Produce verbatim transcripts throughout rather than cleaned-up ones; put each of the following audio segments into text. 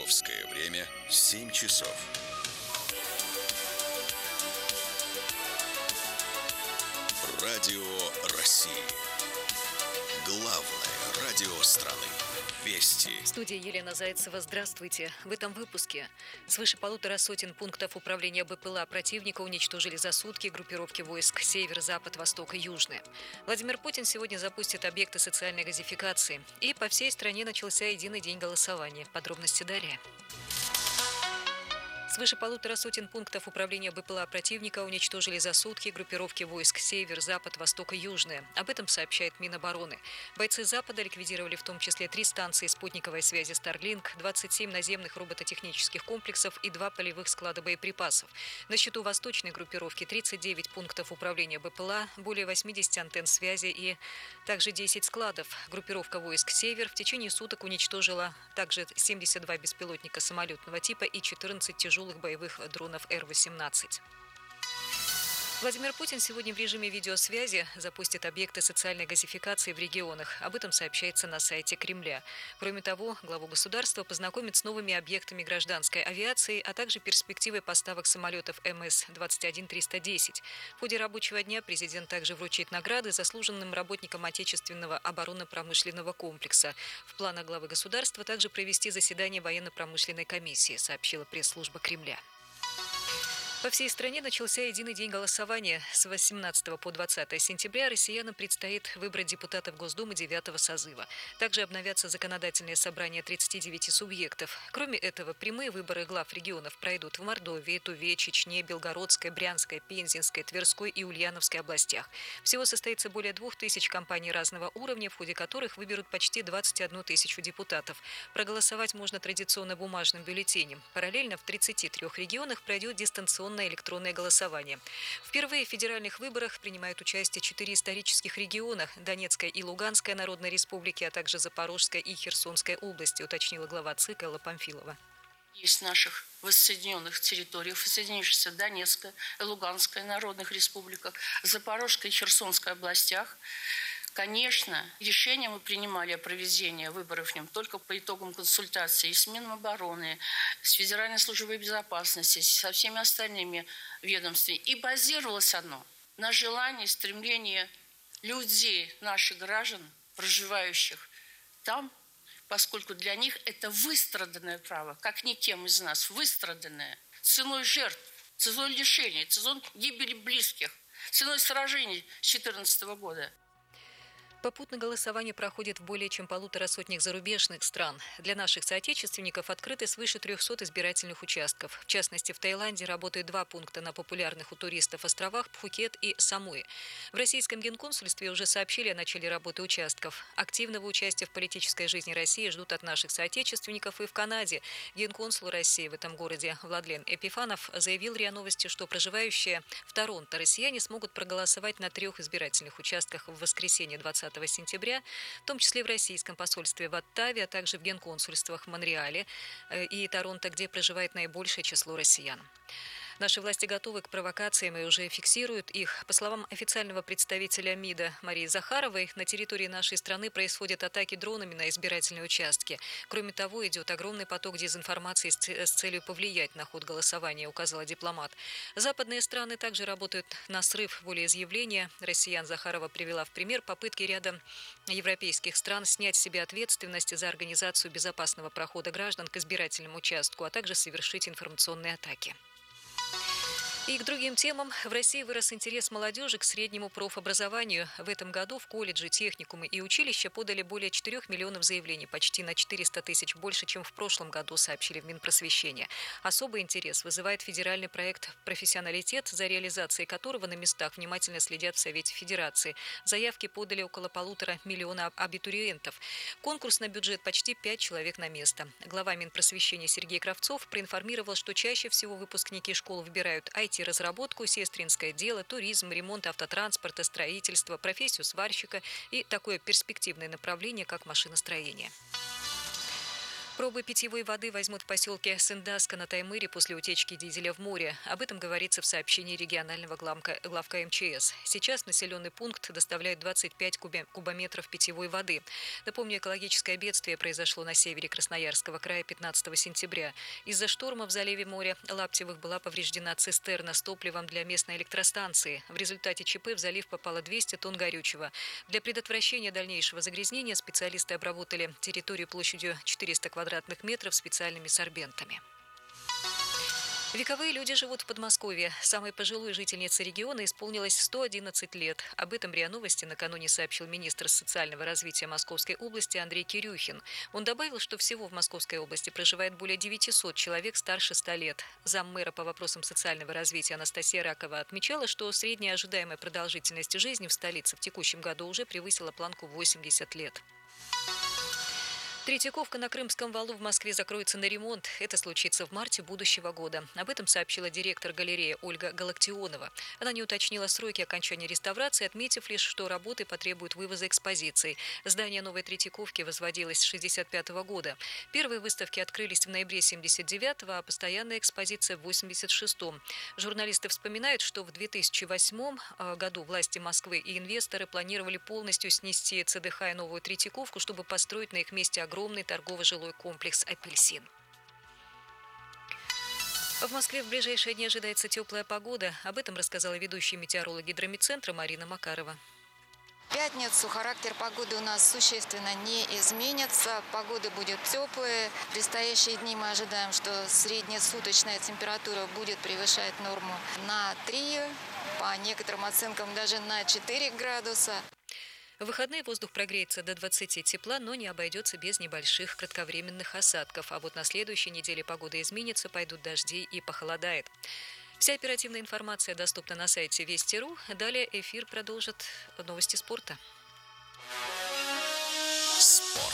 Московское время семь часов. Радио России. Главное радио страны. Вести. В студии Елена Зайцева. Здравствуйте. В этом выпуске. Свыше полутора сотен пунктов управления БПЛА противника уничтожили за сутки группировки войск Север, Запад, Восток и Южный. Владимир Путин сегодня запустит объекты социальной газификации. И по всей стране начался единый день голосования. Подробности далее. Свыше полутора сотен пунктов управления БПЛА противника уничтожили за сутки группировки войск Север, Запад, Восток и Южный. Об этом сообщает Минобороны. Бойцы Запада ликвидировали в том числе три станции спутниковой связи «Старлинк», двадцать семь наземных робототехнических комплексов и два полевых склада боеприпасов. На счету восточной группировки тридцать девять пунктов управления БПЛА, более восемьдесят антенн связи и также десять складов. Группировка войск Север в течение суток уничтожила также семьдесят два беспилотника самолетного типа и четырнадцать тяжелых боевых дронов Р восемнадцать. Владимир Путин сегодня в режиме видеосвязи запустит объекты социальной газификации в регионах. Об этом сообщается на сайте Кремля. Кроме того, главу государства познакомит с новыми объектами гражданской авиации, а также перспективой поставок самолетов эм эс двадцать один триста десять. В ходе рабочего дня президент также вручит награды заслуженным работникам отечественного оборонно-промышленного комплекса. В планах главы государства также провести заседание военно-промышленной комиссии, сообщила пресс-служба Кремля. По всей стране начался единый день голосования. С восемнадцатого по двадцатое сентября россиянам предстоит выбрать депутатов Госдумы девятого созыва. Также обновятся законодательные собрания тридцати девяти субъектов. Кроме этого, прямые выборы глав регионов пройдут в Мордовии, Туве, Чечне, Белгородской, Брянской, Пензенской, Тверской и Ульяновской областях. Всего состоится более двух тысяч кампаний разного уровня, в ходе которых выберут почти двадцать одну тысячу депутатов. Проголосовать можно традиционно бумажным бюллетенем. Параллельно в тридцати трёх регионах пройдет дистанционное электронное голосование. Впервые в федеральных выборах принимают участие четыре исторических региона – Донецкая и Луганская народные республики, а также Запорожская и Херсонская области, уточнила глава ЦИК Элла Памфилова. Есть наших воссоединенных территориях, воссоединившихся Донецкая и Луганская народных республиках, Запорожской и Херсонской областях. Конечно, решение мы принимали о проведении выборов в нем только по итогам консультаций с Минобороны, с Федеральной службой безопасности, со всеми остальными ведомствами. И базировалось оно на желании, стремлении людей, наших граждан, проживающих там, поскольку для них это выстраданное право, как никем из нас, выстраданное ценой жертв, ценой лишений, ценой гибели близких, ценой сражений с две тысячи четырнадцатого года. Попутно голосование проходит в более чем полутора сотнях зарубежных стран. Для наших соотечественников открыты свыше трехсот избирательных участков. В частности, в Таиланде работают два пункта на популярных у туристов островах Пхукет и Самуи. В российском генконсульстве уже сообщили о начале работы участков. Активного участия в политической жизни России ждут от наших соотечественников и в Канаде. Генконсул России в этом городе Владлен Эпифанов заявил РИА Новости, что проживающие в Торонто россияне смогут проголосовать на трех избирательных участках в воскресенье двадцатого сентября, в том числе в российском посольстве в Оттаве, а также в генконсульствах в Монреале и Торонто, где проживает наибольшее число россиян. Наши власти готовы к провокациям и уже фиксируют их. По словам официального представителя МИДа Марии Захаровой, на территории нашей страны происходят атаки дронами на избирательные участки. Кроме того, идет огромный поток дезинформации с целью повлиять на ход голосования, указала дипломат. Западные страны также работают на срыв волеизъявления. Россиян Захарова привела в пример попытки ряда европейских стран снять с себя ответственность за организацию безопасного прохода граждан к избирательному участку, а также совершить информационные атаки. И к другим темам. В России вырос интерес молодежи к среднему профобразованию. В этом году в колледжи, техникумы и училища подали более четырёх миллионов заявлений, почти на четыреста тысяч больше, чем в прошлом году, сообщили в Минпросвещения. Особый интерес вызывает федеральный проект «Профессионалитет», за реализацией которого на местах внимательно следят в Совете Федерации. Заявки подали около полутора миллиона абитуриентов. Конкурс на бюджет почти пять человек на место. Глава Минпросвещения Сергей Кравцов проинформировал, что чаще всего выпускники школ выбирают ай ти-разработку, сестринское дело, туризм, ремонт автотранспорта, строительство, профессию сварщика и такое перспективное направление, как машиностроение. Пробы питьевой воды возьмут в поселке Сындаска на Таймыре после утечки дизеля в море. Об этом говорится в сообщении регионального главка, главка МЧС. Сейчас населенный пункт доставляет двадцать пять кубе, кубометров питьевой воды. Напомню, экологическое бедствие произошло на севере Красноярского края пятнадцатого сентября. Из-за шторма в заливе моря Лаптевых была повреждена цистерна с топливом для местной электростанции. В результате ЧП в залив попало двести тонн горючего. Для предотвращения дальнейшего загрязнения специалисты обработали территорию площадью четыреста квадратных метров специальными сорбентами. Вековые люди живут в Подмосковье. Самой пожилой жительнице региона исполнилось сто одиннадцать лет. Об этом РИА Новости накануне сообщил министр социального развития Московской области Андрей Кирюхин. Он добавил, что всего в Московской области проживает более девятисот человек старше ста лет. Заммэра по вопросам социального развития Анастасия Ракова отмечала, что средняя ожидаемая продолжительность жизни в столице в текущем году уже превысила планку восемьдесят лет. Третьяковка на Крымском валу в Москве закроется на ремонт. Это случится в марте будущего года. Об этом сообщила директор галереи Ольга Галактионова. Она не уточнила сроки окончания реставрации, отметив лишь, что работы потребуют вывоза экспозиций. Здание новой Третьяковки возводилось с шестьдесят пятого года. Первые выставки открылись в ноябре семьдесят девятого, а постоянная экспозиция в восемьдесят шестом. Журналисты вспоминают, что в две тысячи восьмом году власти Москвы и инвесторы планировали полностью снести ЦДХ и новую Третьяковку, чтобы построить на их месте огромный огромный торгово-жилой комплекс «Апельсин». В Москве в ближайшие дни ожидается теплая погода. Об этом рассказала ведущая метеоролог гидромедцентра Марина Макарова. В пятницу характер погоды у нас существенно не изменится. Погода будет теплая. В предстоящие дни мы ожидаем, что среднесуточная температура будет превышать норму на три, по некоторым оценкам даже на четыре градуса. В выходные воздух прогреется до двадцати тепла, но не обойдется без небольших кратковременных осадков. А вот на следующей неделе погода изменится, пойдут дожди и похолодает. Вся оперативная информация доступна на сайте Вести точка ру. Далее эфир продолжит новости спорта. Спорт.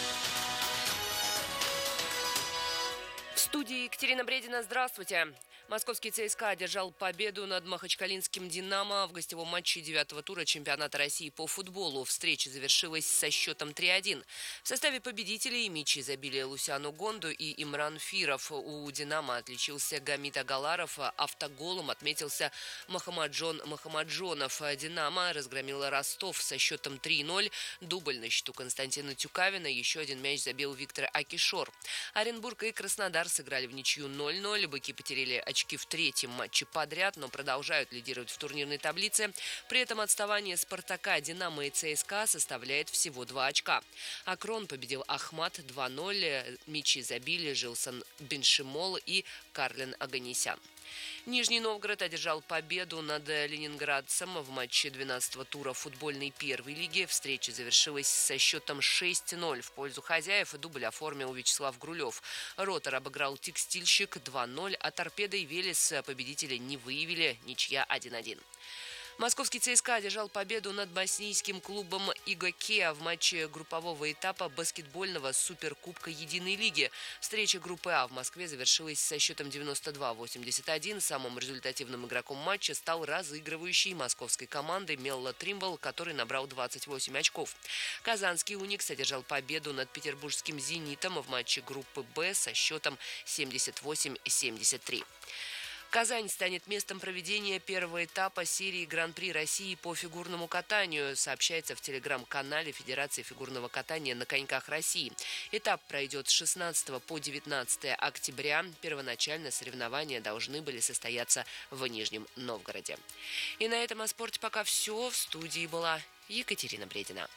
В студии Екатерина Бредина. Здравствуйте. Московский ЦСКА одержал победу над махачкалинским «Динамо» в гостевом матче девятого тура чемпионата России по футболу. Встреча завершилась со счетом три один. В составе победителей мячи забили Лусиану Гонду и Имран Фиров. У «Динамо» отличился Гамит Агаларов, автоголом отметился Махамаджон Махамаджонов. «Динамо» разгромила Ростов со счетом три ноль. Дубль на счету Константина Тюкавина. Еще один мяч забил Виктор Акишор. Оренбург и Краснодар сыграли в ничью ноль ноль. Быки потеряли очки в третьем матче подряд, но продолжают лидировать в турнирной таблице. При этом отставание «Спартака», «Динамо» и ЦСКА составляет всего два очка. Акрон победил Ахмат два ноль. Мячи забили Жилсон Беншимол и Карлин Аганесян. Нижний Новгород одержал победу над ленинградцем в матче двенадцатого тура футбольной первой лиги. Встреча завершилась со счетом шесть ноль в пользу хозяев. Дубль оформил Вячеслав Грулев. Ротор обыграл Текстильщик два ноль, а Торпедо и Велес победителя не выявили. Ничья один один. Московский ЦСКА одержал победу над боснийским клубом «Игокеа» в матче группового этапа баскетбольного суперкубка Единой лиги. Встреча группы А в Москве завершилась со счетом девяносто два восемьдесят один. Самым результативным игроком матча стал разыгрывающий московской командой Мелла Тримбл, который набрал двадцать восемь очков. Казанский «Уникс» одержал победу над петербургским «Зенитом» в матче группы Б со счетом семьдесят восемь семьдесят три. Казань станет местом проведения первого этапа серии Гран-при России по фигурному катанию, сообщается в телеграм-канале Федерации фигурного катания на коньках России. Этап пройдет с шестнадцатого по девятнадцатое октября. Первоначально соревнования должны были состояться в Нижнем Новгороде. И на этом о спорте пока все. В студии была Екатерина Бредина.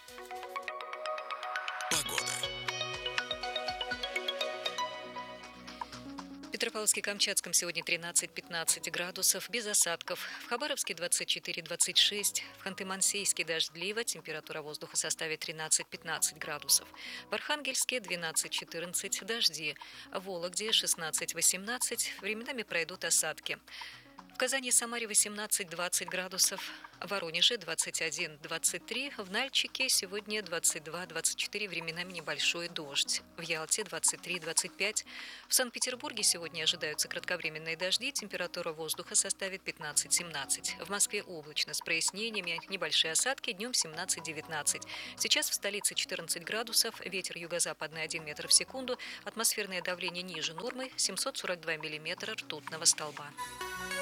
Погода. В Петропавловске-Камчатском сегодня тринадцать-пятнадцать градусов, без осадков. В Хабаровске двадцать четыре двадцать шесть. В Ханты-Мансийске дождливо, температура воздуха составит тринадцать-пятнадцать градусов. В Архангельске двенадцать-четырнадцать, дожди. В Вологде шестнадцать-восемнадцать, временами пройдут осадки. В Казани и Самаре восемнадцать-двадцать градусов, в Воронеже двадцать один-двадцать три, в Нальчике сегодня двадцать два-двадцать четыре, временами небольшой дождь, в Ялте двадцать три-двадцать пять, в Санкт-Петербурге сегодня ожидаются кратковременные дожди, температура воздуха составит пятнадцать-семнадцать, в Москве облачно с прояснениями, небольшие осадки, днем семнадцать-девятнадцать. Сейчас в столице четырнадцать градусов, ветер юго-западный один метр в секунду, атмосферное давление ниже нормы семьсот сорок два миллиметра ртутного столба.